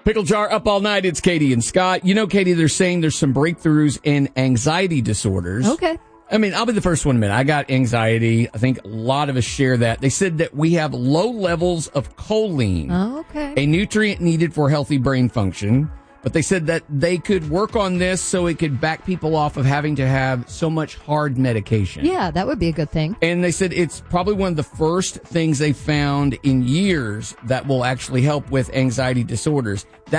Pickle Jar up all night. It's Katie and Scott. You know, Katie, they're saying there's some breakthroughs in anxiety disorders. Okay. I mean, I'll be the first one to admit, I got anxiety. I think a lot of us share that. They said that we have low levels of choline, a nutrient needed for healthy brain function. But they said that they could work on this so it could back people off of having to have so much hard medication. Yeah, that would be a good thing. And they said it's probably one of the first things they found in years that will actually help with anxiety disorders.